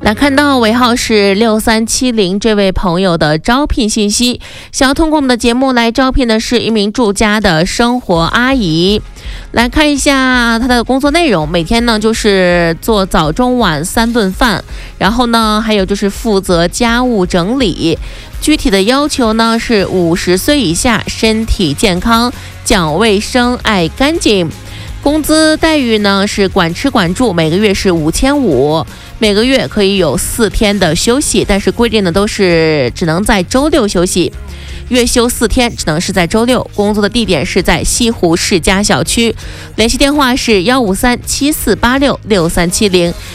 来看到尾号是6370这位朋友的招聘信息，想要通过我们的节目来招聘的是一名住家的生活阿姨。来看一下她的工作内容，每天呢就是做早中晚3顿饭，然后呢还有就是负责家务整理。具体的要求呢是50岁以下，身体健康，讲卫生，爱干净。工资待遇呢是管吃管住，每个月是5500，每个月可以有4天的休息，但是规定的都是只能在周六休息，月休4天，只能是在周六。工作的地点是在西湖世家小区，联系电话是15374866370，